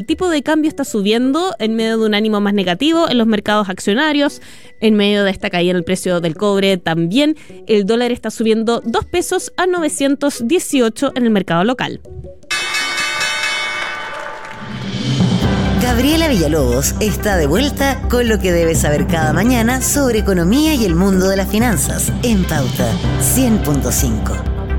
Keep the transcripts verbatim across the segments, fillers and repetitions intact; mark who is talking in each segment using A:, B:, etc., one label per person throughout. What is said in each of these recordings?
A: tipo de cambio está subiendo en medio de un ánimo más negativo en los mercados accionarios, en medio de esta caída en el precio del cobre también. El dólar está subiendo dos pesos a novecientos dieciocho en el mercado local.
B: Gabriela Villalobos está de vuelta con lo que debes saber cada mañana sobre economía y el mundo de las finanzas en Pauta cien punto cinco.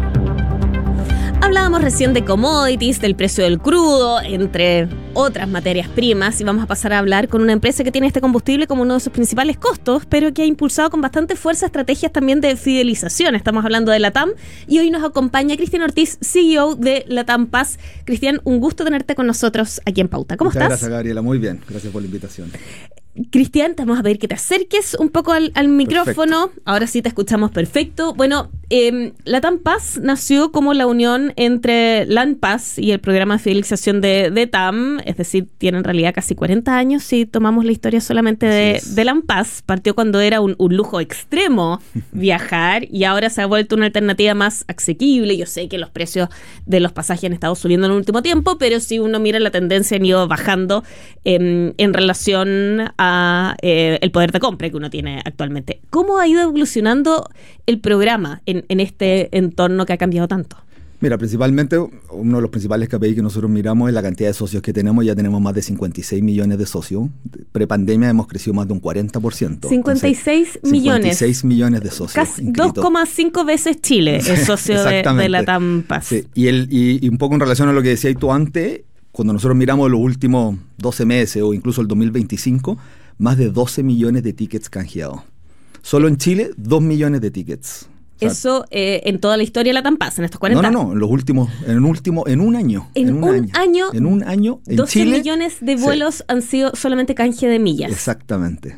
A: Hablábamos recién de commodities, del precio del crudo, entre otras materias primas, y vamos a pasar a hablar con una empresa que tiene este combustible como uno de sus principales costos, pero que ha impulsado con bastante fuerza estrategias también de fidelización. Estamos hablando de LATAM y hoy nos acompaña Cristian Ortiz, C E O de LATAM Pass. Cristian, un gusto tenerte con nosotros aquí en Pauta. ¿Cómo
C: Muchas
A: estás?
C: Gracias, Gabriela. Muy bien. Gracias por la invitación.
A: Cristian, te vamos a pedir que te acerques un poco al, al micrófono. Perfecto. Ahora sí te escuchamos perfecto. Bueno, eh, LATAM Pass nació como la unión entre LANPass y el programa de fidelización de, de T A M, es decir, tiene en realidad casi cuarenta años si tomamos la historia solamente de, de LANPass. Partió cuando era un, un lujo extremo viajar y ahora se ha vuelto una alternativa más asequible. Yo sé que los precios de los pasajes han estado subiendo en el último tiempo, pero si uno mira la tendencia han ido bajando eh, en relación a eh, el poder de compra que uno tiene actualmente. ¿Cómo ha ido evolucionando el programa en, en este entorno que ha cambiado tanto?
C: Mira, principalmente, uno de los principales K P I que nosotros miramos es la cantidad de socios que tenemos. Ya tenemos más de cincuenta y seis millones de socios. Prepandemia hemos crecido más de un cuarenta por ciento.
A: cincuenta y seis
C: Entonces,
A: millones.
C: cincuenta y seis millones de socios.
A: Casi dos coma cinco veces Chile es socio de, de LATAM Pass.
C: Sí. Y, el, y, y un poco en relación a lo que decías tú antes, cuando nosotros miramos los últimos doce meses o incluso el dos mil veinticinco, más de doce millones de tickets canjeados. Solo en Chile, dos millones de tickets. O sea,
A: eso eh, en toda la historia de LATAM Pass, en estos cuarenta.
C: No, no, no, en los últimos, en un último, en un año.
A: En, en un, un año, año.
C: En un año, en
A: doce
C: Chile,
A: millones de vuelos sí. han sido solamente canje de millas.
C: Exactamente.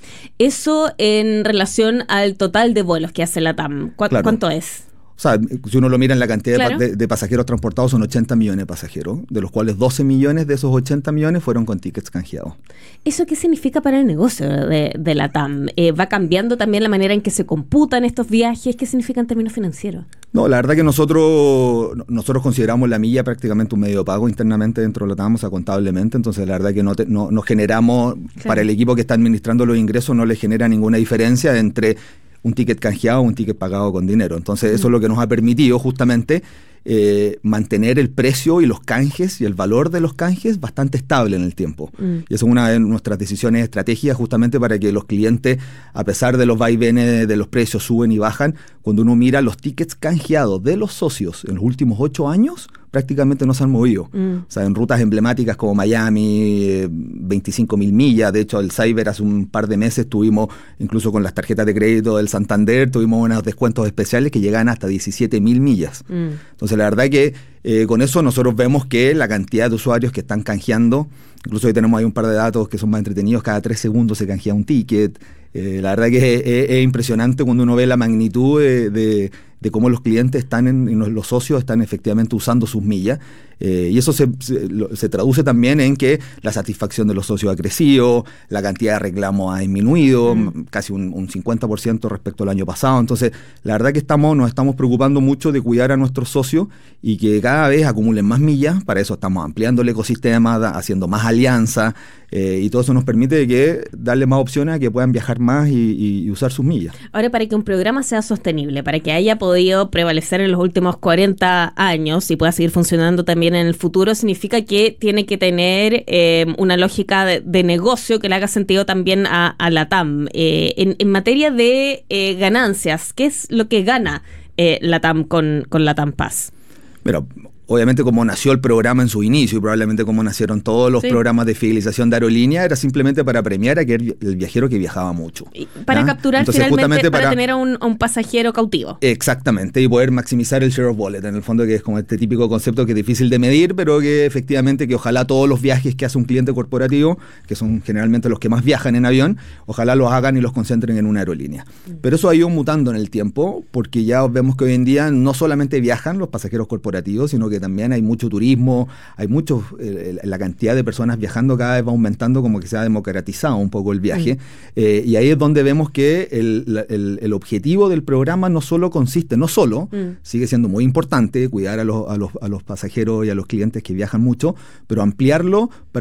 A: Eso en relación al total de vuelos que hace LATAM. ¿Cu- claro. ¿Cuánto es?
C: O sea, si uno lo mira en la cantidad
A: claro.
C: de, de pasajeros transportados, son ochenta millones de pasajeros, de los cuales doce millones de esos ochenta millones fueron con tickets canjeados.
A: ¿Eso qué significa para el negocio de, de LATAM? Eh, ¿Va cambiando también la manera en que se computan estos viajes? ¿Qué significa en términos financieros?
C: No, la verdad que nosotros nosotros consideramos la milla prácticamente un medio de pago internamente dentro de LATAM, o sea, contablemente. Entonces, la verdad que no, te, no, no generamos, claro. para el equipo que está administrando los ingresos, no le genera ninguna diferencia entre un ticket canjeado o un ticket pagado con dinero. Entonces, eso es lo que nos ha permitido justamente eh, mantener el precio y los canjes y el valor de los canjes bastante estable en el tiempo. Mm. Y esa es una de nuestras decisiones estratégicas justamente para que los clientes, a pesar de los vaivenes de los precios, suben y bajan. Cuando uno mira los tickets canjeados de los socios en los últimos ocho años, prácticamente no se han movido. Mm. O sea, en rutas emblemáticas como Miami, eh, veinticinco mil millas. De hecho, el Cyber hace un par de meses tuvimos, incluso con las tarjetas de crédito del Santander, tuvimos unos descuentos especiales que llegan hasta diecisiete mil millas. Mm. Entonces, la verdad que eh, con eso nosotros vemos que la cantidad de usuarios que están canjeando, incluso hoy tenemos ahí un par de datos que son más entretenidos, cada tres segundos se canjea un ticket. Eh, la verdad que es, es, es impresionante cuando uno ve la magnitud de, de, de cómo los clientes están, en, y los socios están efectivamente usando sus millas. Eh, y eso se, se, se traduce también en que la satisfacción de los socios ha crecido, la cantidad de reclamos ha disminuido, mm. casi un, un cincuenta por ciento respecto al año pasado. Entonces, la verdad que estamos, nos estamos preocupando mucho de cuidar a nuestros socios y que cada vez acumulen más millas. Para eso estamos ampliando el ecosistema, haciendo más alianzas, eh, y todo eso nos permite que darle más opciones a que puedan viajar más y, y, y usar sus millas.
A: Ahora, para que un programa sea sostenible, para que haya podido prevalecer en los últimos cuarenta años y pueda seguir funcionando también en el futuro, significa que tiene que tener eh, una lógica de, de negocio que le haga sentido también a, a LATAM. Eh, en, en materia de eh, ganancias, ¿qué es lo que gana eh, LATAM con, con LATAM Pass?
C: Mira, obviamente como nació el programa en su inicio y probablemente como nacieron todos los sí. programas de fidelización de aerolínea, era simplemente para premiar a aquel, el viajero que viajaba mucho.
A: Y para ¿ya? capturar Entonces, finalmente, para, para tener a un, a un pasajero cautivo.
C: Exactamente, y poder maximizar el share of wallet, en el fondo, que es como este típico concepto que es difícil de medir, pero que efectivamente que ojalá todos los viajes que hace un cliente corporativo, que son generalmente los que más viajan en avión, ojalá los hagan y los concentren en una aerolínea. Mm. Pero eso ha ido mutando en el tiempo, porque ya vemos que hoy en día no solamente viajan los pasajeros corporativos, sino que también hay mucho turismo, hay mucho, eh, la cantidad de personas viajando cada vez va aumentando, como que se ha democratizado un poco el viaje. Mm. Eh, y ahí es donde vemos que el, el, el objetivo del programa no solo consiste, no solo, mm. sigue siendo muy importante cuidar a los, a, los, a los pasajeros y a los clientes que viajan mucho, pero ampliarlo para